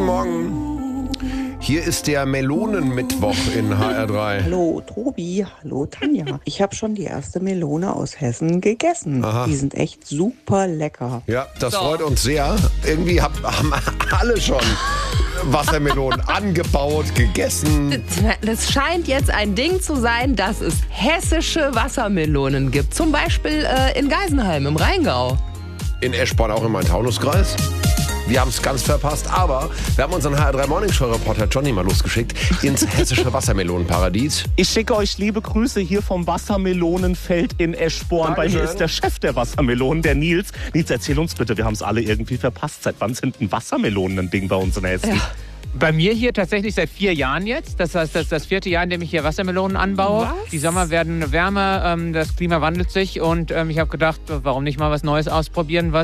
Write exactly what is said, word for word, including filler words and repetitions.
Morgen. Hier ist der Melonenmittwoch in H R drei. Hallo Tobi, hallo Tanja. Ich habe schon die erste Melone aus Hessen gegessen. Aha. Die sind echt super lecker. Ja, das So. freut uns sehr. Irgendwie hab, haben alle schon Wassermelonen angebaut, gegessen. Das scheint jetzt ein Ding zu sein, dass es hessische Wassermelonen gibt. Zum Beispiel äh, in Geisenheim im Rheingau. In Eschborn auch im Main-Taunus-Kreis. Wir haben es ganz verpasst, aber wir haben unseren H R drei Morning Show Reporter Johnny mal losgeschickt ins hessische Wassermelonenparadies. Ich schicke euch liebe Grüße hier vom Wassermelonenfeld in Eschborn. Bei mir Dankeschön. ist der Chef der Wassermelonen, der Nils. Nils, erzähl uns bitte, wir haben es alle irgendwie verpasst. Seit wann sind denn Wassermelonen ein Ding bei uns in Hessen? Ja. Bei mir hier tatsächlich seit vier Jahren jetzt. Das heißt, das ist das vierte Jahr, in dem ich hier Wassermelonen anbaue. Was? Die Sommer werden wärmer, ähm, das Klima wandelt sich und ähm, ich habe gedacht, warum nicht mal was Neues ausprobieren, was